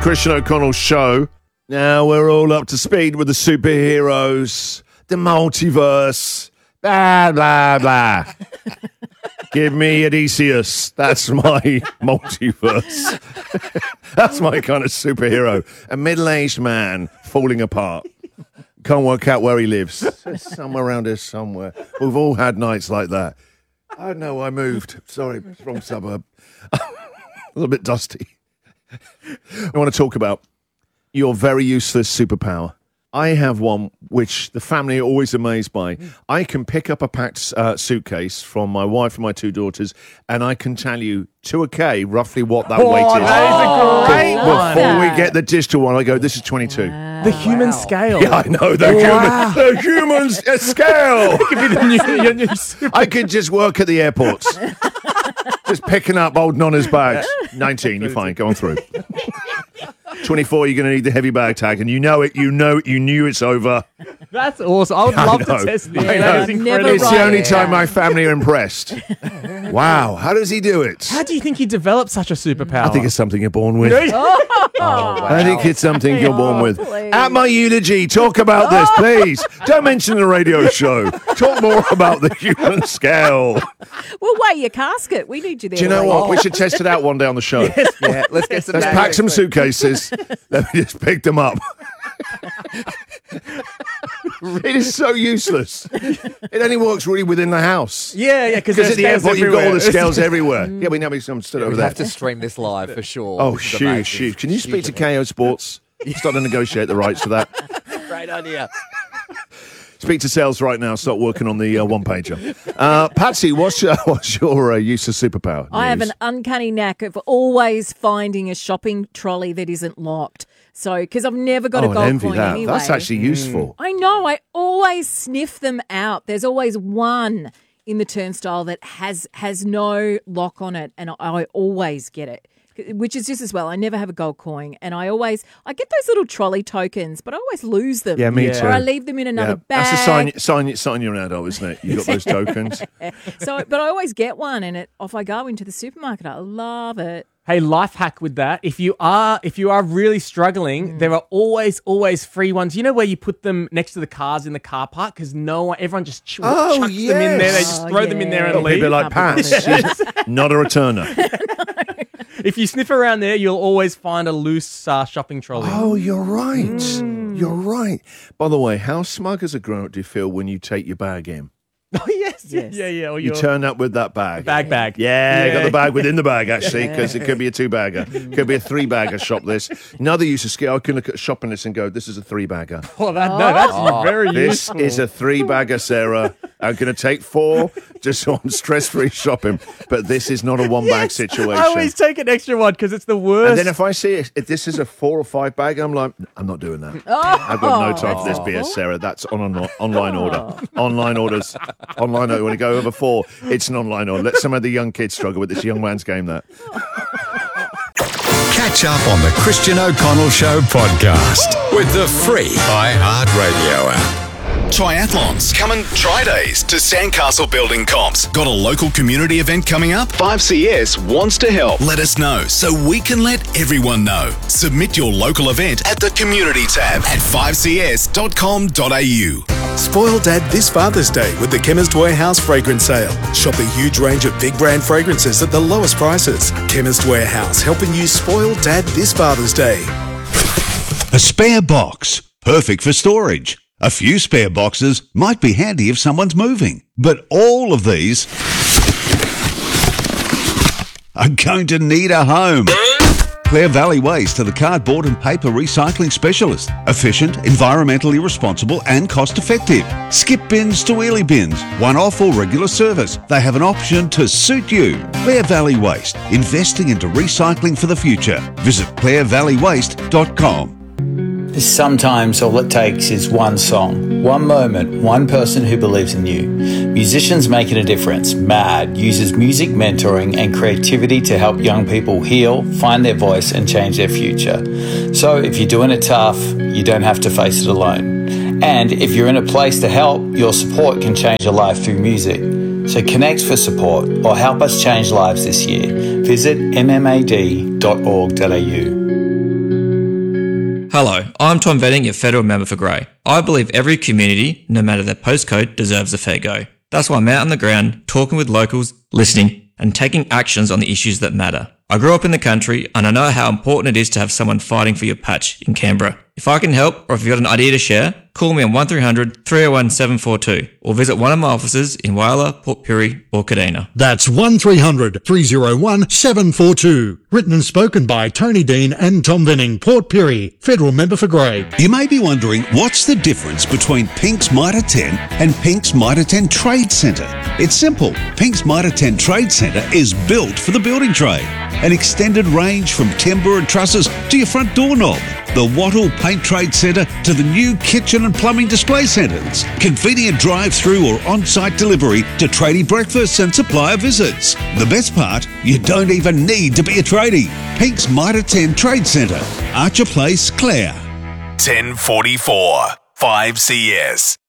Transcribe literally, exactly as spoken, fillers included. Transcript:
Christian O'Connell Show. Now we're all up to speed with the superheroes, the multiverse, blah, blah, blah. Give me Odysseus. That's my multiverse. That's my kind of superhero. A middle-aged man falling apart. Can't work out where he lives. Somewhere around here somewhere. We've all had nights like that. I know I moved. Sorry, wrong suburb. A little bit dusty. I want to talk about your very useless superpower. I have one which the family are always amazed by. I can pick up a packed uh, suitcase from my wife and my two daughters, and I can tell you to a K roughly what that oh, weight is. That is a great one. Before we get the digital one, I go, this is twenty-two. Wow. The human wow. scale. Yeah, I know. The wow. human, the human scale. It could be the new, your new super. I could just work at the airports. Just picking up old Nonna's bags. nineteen, you're fine. Go on through. twenty-four, you're going to need the heavy bag tag, and you know it, you know it, you knew it's over. That's awesome. I would I love know. to test this. I know. That is incredible. It's the only time my family are impressed. Wow, how does he do it? How do you think he developed such a superpower? I think it's something you're born with. oh, wow. I think it's something you're born Oh, with. please. At my eulogy, talk about this, please. Don't mention the radio show. Talk more about the human scale. We'll weigh your casket. We need you there. Do you know to what? weigh We should test it out one day on the show. Yeah, let's get some. Let's pack some suitcases. Let me just pick them up. It is so useless. It only works really within the house. Yeah, yeah, because Because at the airport, you've got all the scales everywhere. Mm. Yeah, we know some stood over We there. have to stream this live for sure. Oh, This is shoot, amazing. shoot. Can you speak to K O Sports? Start to negotiate the rights for that. Great idea. Speak to sales right now. Start working on the uh, one-pager. Uh, Patsy, what's your, what's your uh, use of superpower? I have news? an uncanny knack of always finding a shopping trolley that isn't locked. So, because I've never got oh, a I gold envy coin that. anyway. That's actually useful. I know. I always sniff them out. There's always one in the turnstile that has has no lock on it, and I, I always get it. Which is just as well. I never have a gold coin, and I always I get those little trolley tokens, but I always lose them. Yeah, me Yeah. too. Or I leave them in another Yeah. bag. That's a sign, sign, sign you're an adult, isn't it? You've got those tokens. So, but I always get one, and it off I go into the supermarket. I love it. Hey, life hack with that. If you are if you are really struggling, Mm. there are always, always free ones. You know where you put them next to the cars in the car park because no one, everyone just ch- Oh, chucks them in there. They yes. just Oh, throw them in there yeah. and leave. People like Can't be Pat. She's not a returner. If you sniff around there, you'll always find a loose uh, shopping trolley. Oh, you're right. You're right. By the way, how smug as a grown-up do you feel when you take your bag in? Oh, yes, Yes. yeah, yeah. Or You your turn up with that bag. bag bag. Yeah, Yeah. got the bag within the bag, actually, because it could be a two-bagger. Could be a three-bagger shop this. Another use of skill, I can look at a shopping list and go, this is a three-bagger. Oh, that, no, that's very This useful. is a three-bagger, Sarah. I'm going to take four just so I'm stress-free shopping. But this is not a one-bag situation. I always take an extra one because it's the worst. And then if I see it, if this is a four or five bag, I'm like, I'm not doing that. I've got no time for this B S, Sarah. That's on an online order. Online orders. Online order. When you go over four, it's an online order. Let some of the young kids struggle with this young man's game, that. Catch up on the Christian O'Connell Show podcast with the free iHeartRadio app. Triathlons. Coming Tri Days to Sandcastle Building Comps. Got a local community event coming up? five C S wants to help. Let us know so we can let everyone know. Submit your local event at the community tab at five c s dot com dot a u. Spoil Dad this Father's Day with the Chemist Warehouse fragrance sale. Shop a huge range of big brand fragrances at the lowest prices. Chemist Warehouse, helping you spoil Dad this Father's Day. A spare box, perfect for storage. A few spare boxes might be handy if someone's moving. But all of these are going to need a home. Clare Valley Waste are the cardboard and paper recycling specialist. Efficient, environmentally responsible and cost effective. Skip bins to wheelie bins, one-off or regular service. They have an option to suit you. Clare Valley Waste, investing into recycling for the future. Visit clare valley waste dot com. Sometimes all it takes is one song, one moment, one person who believes in you. Musicians Making a Difference, MAD, uses music mentoring and creativity to help young people heal, find their voice and change their future. So if you're doing it tough, you don't have to face it alone. And if you're in a place to help, your support can change your life through music. So connect for support or help us change lives this year. Visit m m a d dot org dot a u. Hello, I'm Tom Venning, your federal member for Grey. I believe every community, no matter their postcode, deserves a fair go. That's why I'm out on the ground, talking with locals, listening, and taking actions on the issues that matter. I grew up in the country, and I know how important it is to have someone fighting for your patch in Canberra. If I can help, or if you've got an idea to share, call me on one three hundred, three oh one, seven four two, or visit one of my offices in Whyalla, Port Pirie, or Kadina. That's one three hundred, three oh one, seven four two. Written and spoken by Tony Dean and Tom Venning, Port Pirie, federal member for Grey. You may be wondering what's the difference between Pink's Mitre ten and Pink's Mitre ten Trade Centre. It's simple. Pink's Mitre ten Trade Centre is built for the building trade. An extended range from timber and trusses to your front doorknob. The Wattle Paint Trade Centre to the new kitchen and plumbing display centres. Convenient drive-through or on-site delivery to tradie breakfasts and supplier visits. The best part, you don't even need to be a tradie. Pink's Mitre ten Trade Centre. Archer Place, Clare. ten forty-four, five C S.